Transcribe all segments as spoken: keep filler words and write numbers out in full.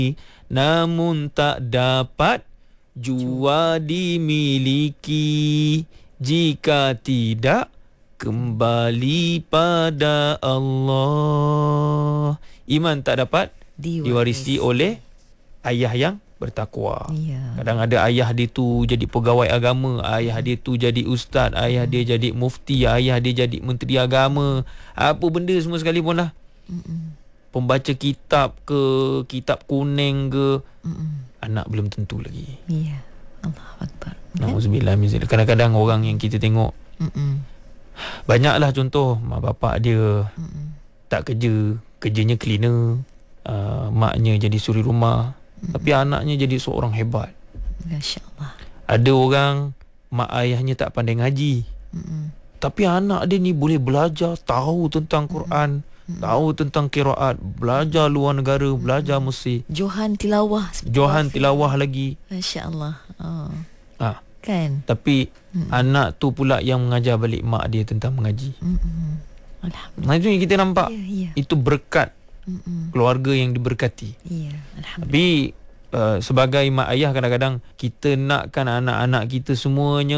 namun tak dapat jua dimiliki jika tidak kembali pada Allah. Iman tak dapat Diwaris. diwarisi oleh ayah yang bertakwa. Ya. Kadang ada ayah dia tu jadi pegawai agama, ayah dia tu jadi ustaz, ayah dia jadi mufti, ayah dia jadi menteri agama, apa benda semua sekalipun lah. Mm-mm. Pembaca kitab ke, kitab kuning ke, Mm-mm. anak belum tentu lagi. Ya. Allahu Akbar. Nauzubillah min zalik. Kadang-kadang orang yang kita tengok, Mm-mm. banyaklah contoh mak bapak dia Mm-mm. tak kerja, kerjanya cleaner, uh, maknya jadi suri rumah, mm-hmm. tapi anaknya jadi seorang hebat. Masya-Allah. Ada orang mak ayahnya tak pandai ngaji, Mm-mm. tapi anak dia ni boleh belajar, tahu tentang Quran, mm-hmm. tahu tentang qiraat, belajar luar negara, mm-hmm. belajar Mesir, Johan tilawah. Johan tilawah lagi. Masya-Allah. Oh. Ha, Kan? tapi Mm-mm. anak tu pula yang mengajar balik mak dia tentang mengaji. Mm-mm. Alhamdulillah. Nah, itu yang kita nampak. Ya, ya. Itu berkat Mm-mm. keluarga yang diberkati. Ya, alhamdulillah. Tapi uh, sebagai mak ayah, kadang-kadang kita nakkan anak-anak kita semuanya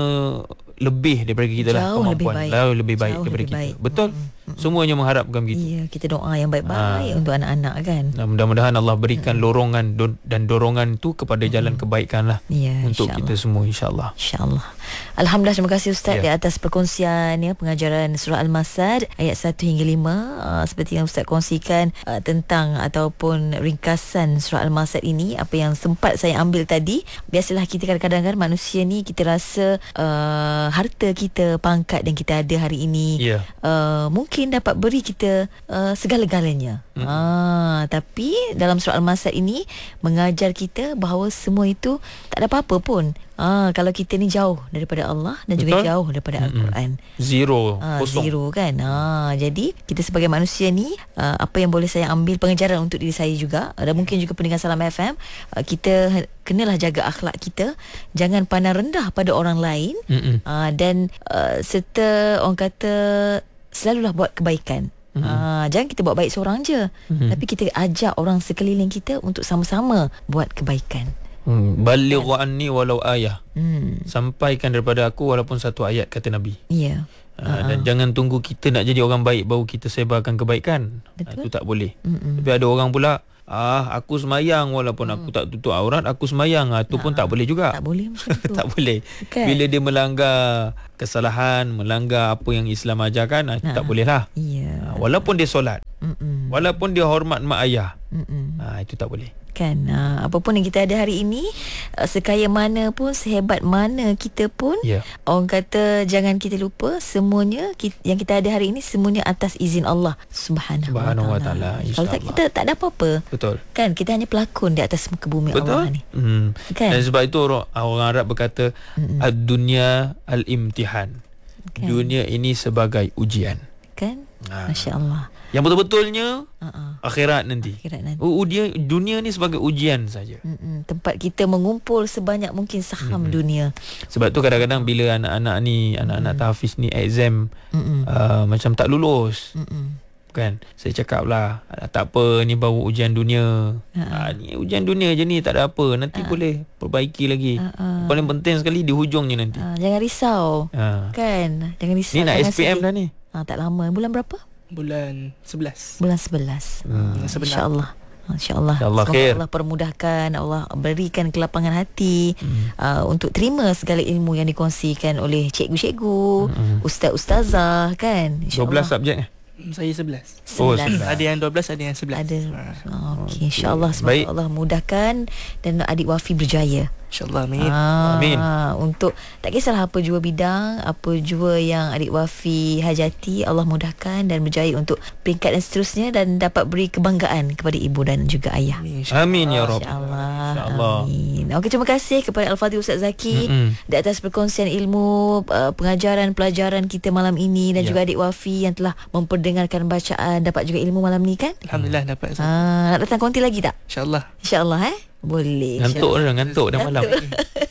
lebih daripada kita lah, Jauh lebih kemampuan. baik. Jauh lebih baik Jauh daripada lebih kita. baik. Betul? Mm-mm. Mm-mm. Semuanya mengharapkan begitu. Iya, kita doa yang baik-baik Ha. untuk anak-anak kan. Dan mudah-mudahan Allah berikan Mm-mm. lorongan do- dan dorongan tu kepada jalan Mm-mm. kebaikan lah, Ya, untuk insya-Allah. kita semua, insya-Allah. InsyaAllah. Alhamdulillah, terima kasih Ustaz Ya. di atas perkongsian ya, pengajaran surah Al-Masad ayat satu hingga lima. Uh, seperti yang Ustaz kongsikan uh, tentang ataupun ringkasan surah Al-Masad ini, apa yang sempat saya ambil tadi. Biasalah kita kadang-kadang kan manusia ni, kita rasa uh, harta kita, pangkat yang kita ada hari ini Ya. uh, mungkin dapat beri kita uh, segala-galanya. Hmm. Ah, tapi dalam surah Al-Masad ini mengajar kita bahawa semua itu tak ada apa-apa pun. Ah, kalau kita ni jauh daripada Allah dan juga Betul. jauh daripada Mm-mm. Al-Quran. Zero, Ah, kosong. zero kan. Ah, jadi kita sebagai manusia ni, ah, apa yang boleh saya ambil pengajaran untuk diri saya juga, dan mungkin juga pendengar Salam F M, ah, kita kenalah jaga akhlak kita, jangan pandang rendah pada orang lain. Mm-mm. Ah, dan uh, serta orang kata selalulah buat kebaikan. Mm-hmm. Ah, jangan kita buat baik seorang je, Mm-hmm. tapi kita ajak orang sekeliling kita untuk sama-sama buat kebaikan. Hmm. Balighu anni walau ayah. Hmm. Sampaikan daripada aku walaupun satu ayat, kata Nabi. Ya. Uh, dan jangan tunggu kita nak jadi orang baik baru kita sebarkan kebaikan. Betul. Itu tak boleh. Mm-mm. Tapi ada orang pula, ah aku semayang walaupun mm. aku tak tutup aurat, aku semayang. Ah, itu pun tak boleh juga. Tak boleh macam tu. Tak boleh. Kan? Bila dia melanggar kesalahan, melanggar apa yang Islam ajarkan, ah, itu Ha. tak boleh lah. Ya. Ah, walaupun dia solat, Mm-mm. walaupun dia hormat mak ayah, Mm-mm. ah, itu tak boleh. Kan, uh, apa pun yang kita ada hari ini, uh, sekaya mana pun, sehebat mana kita pun, Ya. orang kata jangan kita lupa semuanya kita, yang kita ada hari ini semuanya atas izin Allah Subhanahu, Subhanahu wa wa ta'ala, taala. Kalau tak, insya-Allah. kita tak ada apa-apa. Betul. Kan, kita hanya pelakon di atas muka bumi Allah Betul. ni. Hmm. Kan? Dan sebab itu orang, orang Arab berkata, Mm-mm. ad-dunya al-imtihan. Kan? Dunia ini sebagai ujian. Kan? Ah. Masya-Allah. Yang betul-betulnya Uh-uh. akhirat nanti. Akhirat nanti. Oh, dunia, dunia ni sebagai ujian saja. Mm-mm. Tempat kita mengumpul sebanyak mungkin saham Mm-mm. dunia. Sebab tu kadang-kadang bila anak-anak ni, anak-anak tahfiz ni exam Mm-mm. uh, macam tak lulus, Mm-mm. kan, saya cakap lah, tak apa, ni baru ujian dunia. Ha-ha. Ah, ni ujian dunia je ni, tak ada apa, nanti boleh perbaiki lagi. Ha-ha. Paling penting sekali di hujungnya nanti. Uh, jangan risau. Ha. Kan? Jangan risau. Ni nak jangan S P M sedih. dah ni. Ah, tak lama. Bulan berapa? Bulan sebelas. Bulan sebelas. Hmm. Ah, Sebenar. InsyaAllah. InsyaAllah. InsyaAllah Semoga khair. Allah permudahkan, Allah berikan kelapangan hati Hmm. uh, untuk terima segala ilmu yang dikongsikan oleh cikgu-cikgu, Hmm. ustaz-ustazah kan. dua belas subjek eh? Saya sebelas. Oh, Sebelas. sebelas. Ada yang dua belas, ada yang sebelas. Ada. Ah, Oh, Okey, insyaAllah semoga Baik. Allah mudahkan dan adik Wafi berjaya. InsyaAllah, amin. Ah, Amin. Untuk tak kisahlah apa jua bidang, apa jua yang adik Wafi hajati, Allah mudahkan dan berjaya untuk peringkat dan seterusnya, dan dapat beri kebanggaan kepada ibu dan juga ayah. Amin, insyaAllah. Amin ya Rabb. InsyaAllah. InsyaAllah. Amin. Okey, terima kasih kepada Al-Fadhil Ustaz Zaki Mm-mm. di atas perkongsian ilmu, uh, pengajaran, pelajaran kita malam ini, dan Ya. juga adik Wafi yang telah memperdengarkan bacaan, dapat juga ilmu malam ni kan. Alhamdulillah dapat. Ah, nak datang konti lagi tak? InsyaAllah. InsyaAllah eh. Boleh. Ngantuk dah, ngantuk dah malam.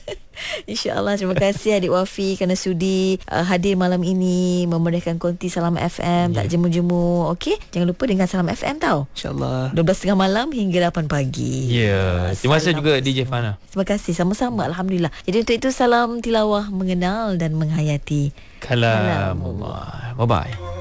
InsyaAllah. Terima kasih adik Wafi kerana sudi uh, hadir malam ini memeriahkan konti Salam F M. Ya. Tak jemu-jemu. Okey, jangan lupa dengar Salam F M tau. InsyaAllah. dua belas tiga puluh malam hingga lapan pagi. Ya. Terima kasih Salam juga D J Fana. Terima kasih, sama-sama. Alhamdulillah. Jadi untuk itu salam tilawah, mengenal dan menghayati Kalamullah. Bye bye.